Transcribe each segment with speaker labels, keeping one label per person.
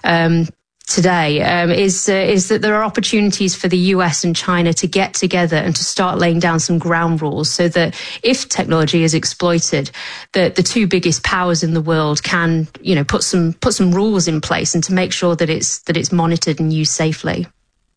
Speaker 1: today is that there are opportunities for the US and China to get together and to start laying down some ground rules so that if technology is exploited, the two biggest powers in the world can, put some rules in place and to make sure that it's monitored and used safely.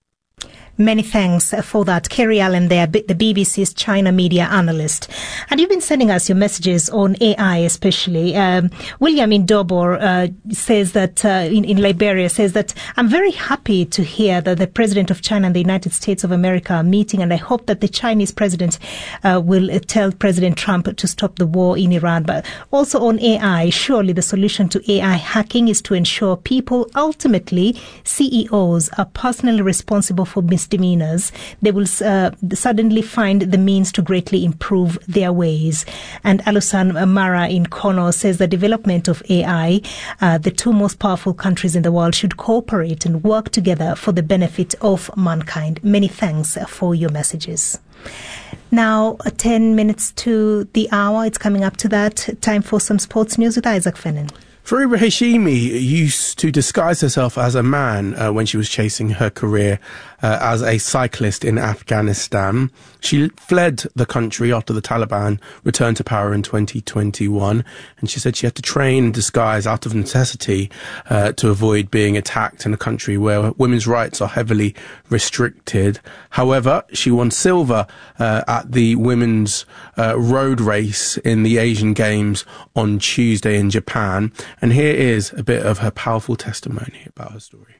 Speaker 2: Many thanks for that. Kerry Allen there, the BBC's China media analyst. And you've been sending us your messages on AI especially. William in Dobor says that, in Liberia, says that, I'm very happy to hear that the President of China and the United States of America are meeting, and I hope that the Chinese President will tell President Trump to stop the war in Iran. But also on AI, surely the solution to AI hacking is to ensure people, ultimately CEOs, are personally responsible for misdemeanors. They will suddenly find the means to greatly improve their ways. And Alusan Mara in Kono says the development of AI, the two most powerful countries in the world should cooperate and work together for the benefit of mankind. Many thanks for your messages. Now, 10 minutes to the hour. It's coming up to that. Time for some sports news with Isaac Fennan.
Speaker 3: Fariba Hashimi used to disguise herself as a man when she was chasing her career as a cyclist in Afghanistan. She fled the country after the Taliban returned to power in 2021, and she said she had to train and disguise out of necessity to avoid being attacked in a country where women's rights are heavily restricted. However, she won silver at the women's road race in the Asian Games on Tuesday in Japan. And here is a bit of her powerful testimony about her story.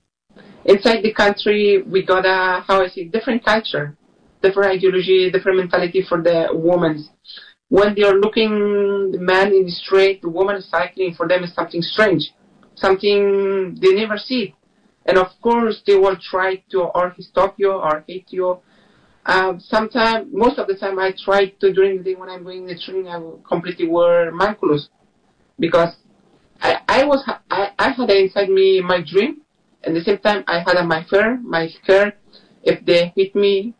Speaker 4: Inside the country, we got different culture, different ideology, different mentality for the women. When they are looking the man in the street, the woman is cycling, for them is something strange, something they never see. And of course, they will try to or stop you or hate you. Sometimes, most of the time, I try to, during the day when I'm going the training, I will completely wear my clothes. Because I had inside me my dream. At the same time, I had my fear. If they hit me,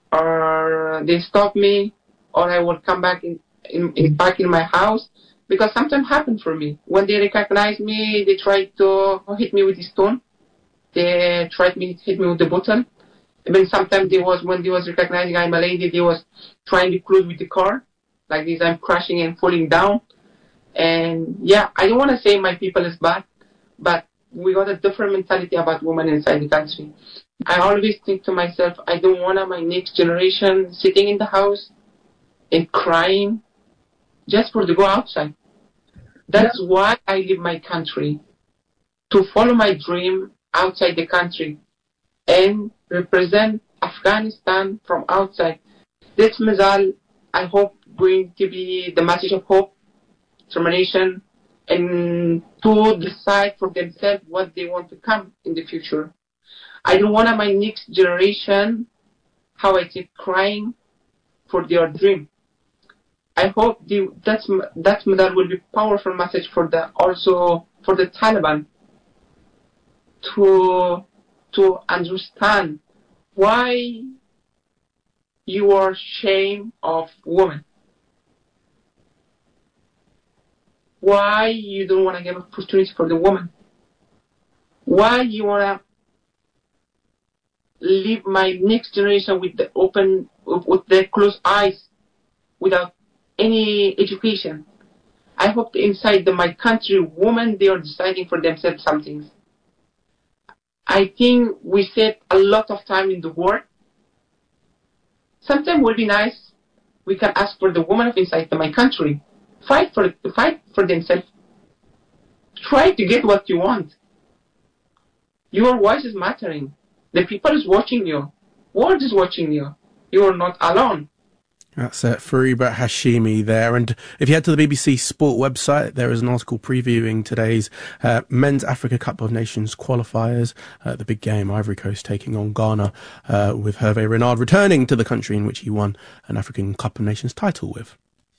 Speaker 4: or they stop me, or I will come back back in my house. Because sometimes happen for me. When they recognize me, they try to hit me with a stone. They tried to hit me with the bottle. Even sometimes when they was recognizing I'm a lady, they was trying to close with the car. Like this, I'm crashing and falling down. And yeah, I don't want to say my people is bad, but we got a different mentality about women inside the country. I always think to myself, I don't want my next generation sitting in the house and crying just for to go outside. That's why I leave my country, to follow my dream outside the country and represent Afghanistan from outside. This medal, I hope, going to be the message of hope, determination, and to decide for themselves what they want to come in the future. I don't want my next generation, how I say, crying for their dream. I hope that medal will be a powerful message for the Taliban to understand why you are ashamed of women. Why you don't want to give opportunity for the woman? Why you want to leave my next generation with their closed eyes, without any education? I hope inside my country, women, they are deciding for themselves something. I think we said a lot of time in the war. Sometimes it would be nice. We can ask for the women of inside my country. Fight for themselves. Try to get what you want. Your voice is mattering. The people is watching you. World is watching you. You are not alone.
Speaker 3: That's Fariba Hashimi there. And if you head to the BBC Sport website, there is an article previewing today's Men's Africa Cup of Nations qualifiers. The big game, Ivory Coast taking on Ghana, with Hervé Renard returning to the country in which he won an African Cup of Nations title with.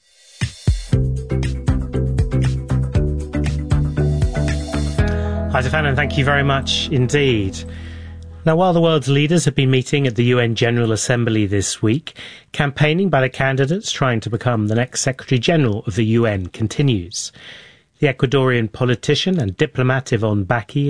Speaker 5: Isaac Fennan, thank you very much indeed. Now, while the world's leaders have been meeting at the UN General Assembly this week, campaigning by the candidates trying to become the next Secretary-General of the UN continues. The Ecuadorian politician and diplomat Yvonne Baki